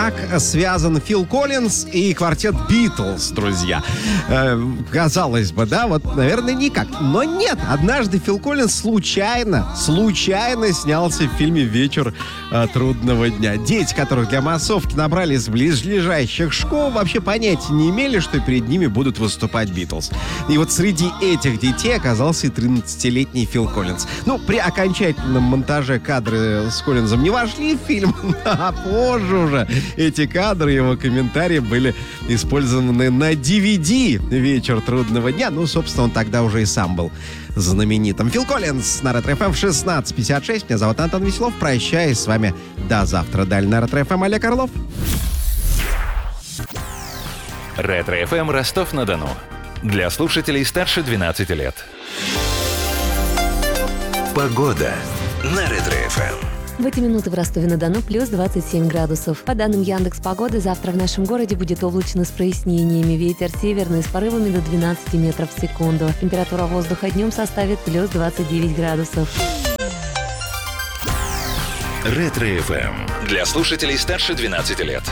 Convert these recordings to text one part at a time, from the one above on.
Как связан Фил Коллинз и квартет Битлз, друзья? Казалось бы, да, вот, наверное, никак. Но нет, однажды Фил Коллинз случайно снялся в фильме «Вечер трудного дня». Дети, которых для массовки набрали из близлежащих школ, вообще понятия не имели, что перед ними будут выступать Битлз. И вот среди этих детей оказался и 13-летний Фил Коллинз. Ну, при окончательном монтаже кадры с Коллинзом не вошли в фильм, а позже уже эти кадры, его комментарии были использованы на DVD «Вечер трудного дня». Ну, собственно, он тогда уже и сам был знаменитым. Фил Коллинз на Ретро-ФМ в 16:56. Меня зовут Антон Веселов. Прощаюсь с вами до завтра. Далее на Ретро-ФМ Олег Орлов. Ретро-ФМ Ростов-на-Дону. Для слушателей старше 12 лет. Погода на Ретро-ФМ. В эти минуты в Ростове-на-Дону плюс 27 градусов. По данным Яндекс.Погоды, завтра в нашем городе будет облачно с прояснениями. Ветер северный с порывами до 12 метров в секунду. Температура воздуха днем составит плюс 29 градусов. Ретро-ФМ. Для слушателей старше 12 лет.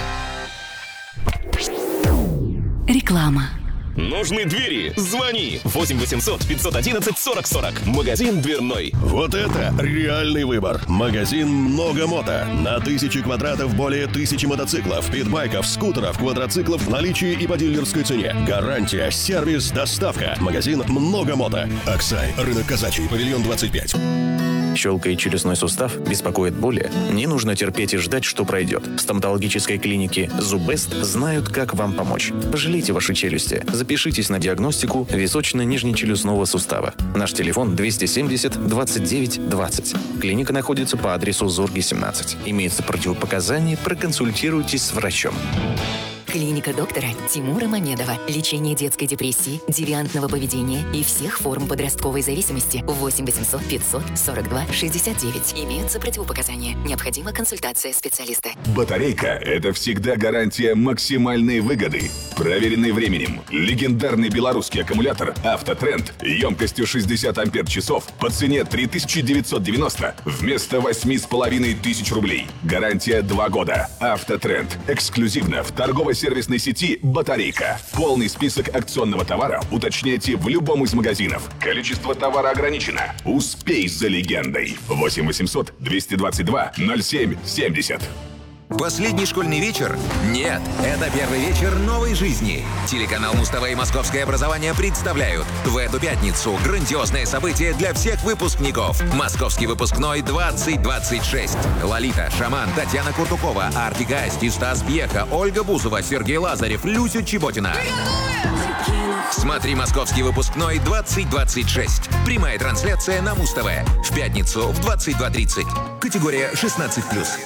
Реклама. Нужны двери? Звони 8 800 511 40 40. Магазин дверной. Вот это реальный выбор. Магазин «Много мото». На 1000 квадратов более 1000 мотоциклов, питбайков, скутеров, квадроциклов в наличии и по дилерской цене. Гарантия, сервис, доставка. Магазин «Много мото». Аксай, рынок Казачий, павильон 25. Щелкает челюстной сустав, беспокоит боли? Не нужно терпеть и ждать, что пройдет. В стоматологической клинике «Зуббест» знают, как вам помочь. Пожалейте ваши челюсти. Запишитесь на диагностику височно-нижнечелюстного сустава. Наш телефон 270 29 20. Клиника находится по адресу Зорги, 17. Имеются противопоказания, проконсультируйтесь с врачом. Клиника доктора Тимура Мамедова. Лечение детской депрессии, девиантного поведения и всех форм подростковой зависимости. 8 800 542 69. Имеются противопоказания. Необходима консультация специалиста. Батарейка – это всегда гарантия максимальной выгоды. Проверенный временем. Легендарный белорусский аккумулятор «Автотренд» емкостью 60 ампер-часов по цене 3990 вместо 8500 рублей. Гарантия 2 года. «Автотренд». Эксклюзивно в торгово-сервисной сети «Батарейка». Полный список акционного товара уточняйте в любом из магазинов. Количество товара ограничено. Успей за легендой. 8 800 222 07 70. Последний школьный вечер? Нет, это первый вечер новой жизни. Телеканал Муз-ТВ и Московское образование представляют в эту пятницу грандиозное событие для всех выпускников. Московский выпускной 2026. Лолита, Шаман, Татьяна Куртукова, Артик и Асти, Стас Пьеха, Ольга Бузова, Сергей Лазарев, Люся Чеботина. Смотри «Московский выпускной 2026». Прямая трансляция на Муз-ТВ. В пятницу в 22:30. Категория 16+.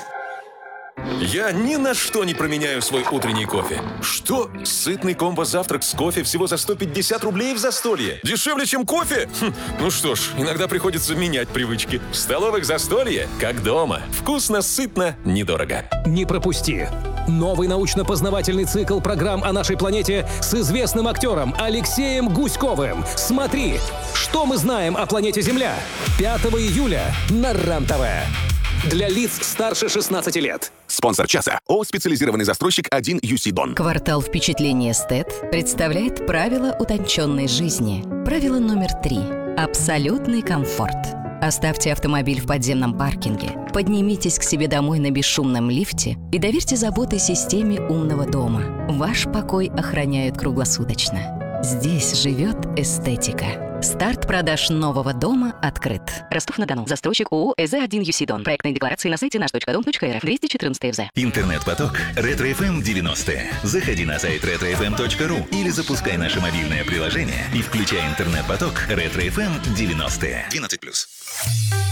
Я ни на что не променяю свой утренний кофе. Что? Сытный комбо-завтрак с кофе всего за 150 рублей в застолье. Дешевле, чем кофе? Ну что ж, иногда приходится менять привычки. В столовых застолье, как дома. Вкусно, сытно, недорого. Не пропусти! Новый научно-познавательный цикл программ о нашей планете с известным актером Алексеем Гуськовым. Смотри, что мы знаем о планете Земля. 5 июля на РАН-ТВ. Для лиц старше 16 лет. Спонсор часа ООО «Специализированный застройщик 1 UC Дон». Квартал впечатлений эстет представляет правила утонченной жизни. Правило номер 3. Абсолютный комфорт. Оставьте автомобиль в подземном паркинге, поднимитесь к себе домой на бесшумном лифте и доверьте заботы системе умного дома. Ваш покой охраняют круглосуточно. Здесь живет эстетика. Старт продаж нового дома открыт. Ростов-на-Дону. Застройщик ООО «ЭЗ-1 ЮСИ Дон». Проектные декларации на сайте наш.дом.рф. 214 ФЗ. Интернет-поток Ретро-ФМ 90. Заходи на сайт retrofm.ru или запускай наше мобильное приложение и включай интернет-поток Ретро-ФМ 90. 12+.